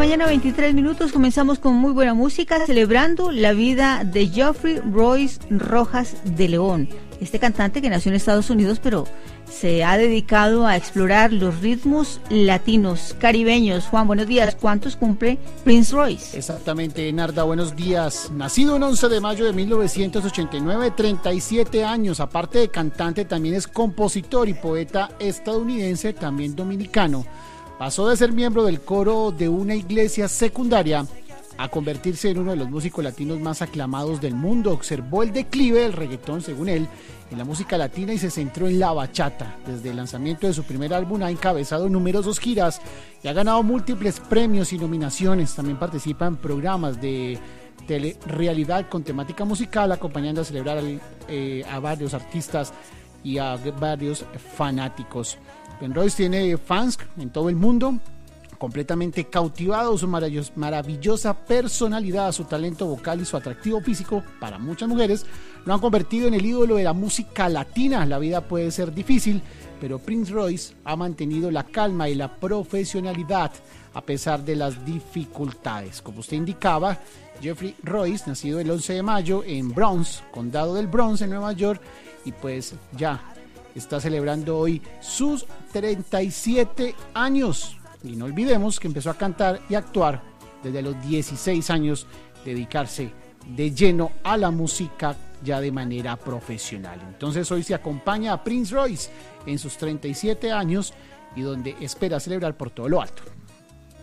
mañana, 23 minutos. Comenzamos con muy buena música, celebrando la vida de Geoffrey Royce Rojas de León. Este cantante que nació en Estados Unidos, pero se ha dedicado a explorar los ritmos latinos, caribeños. Juan, buenos días. ¿Cuántos cumple Prince Royce? Exactamente, Narda, buenos días. Nacido el 11 de mayo de 1989, 37 años. Aparte de cantante, también es compositor y poeta estadounidense, también dominicano. Pasó de ser miembro del coro de una iglesia secundaria a convertirse en uno de los músicos latinos más aclamados del mundo. Observó el declive del reggaetón, según él, en la música latina y se centró en la bachata. Desde el lanzamiento de su primer álbum ha encabezado numerosas giras y ha ganado múltiples premios y nominaciones. También participa en programas de telerrealidad con temática musical, acompañando a celebrar a varios artistas y a varios fanáticos. Prince Royce tiene fans en todo el mundo, completamente cautivado. Su maravillosa personalidad, su talento vocal y su atractivo físico para muchas mujeres lo han convertido en el ídolo de la música latina. La vida puede ser difícil, pero Prince Royce ha mantenido la calma y la profesionalidad a pesar de las dificultades. Como usted indicaba, Geoffrey Royce, nacido el 11 de mayo en Bronx, condado del Bronx, en Nueva York, y pues ya está celebrando hoy sus 37 años. Y no olvidemos que empezó a cantar y actuar desde los 16 años, dedicarse de lleno a la música ya de manera profesional. Entonces hoy se acompaña a Prince Royce en sus 37 años y donde espera celebrar por todo lo alto.